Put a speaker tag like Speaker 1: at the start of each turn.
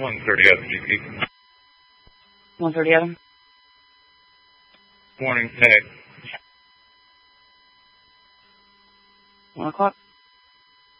Speaker 1: 130 Adam GP.
Speaker 2: 130 Adam.
Speaker 1: Morning, tag.
Speaker 2: 1 o'clock.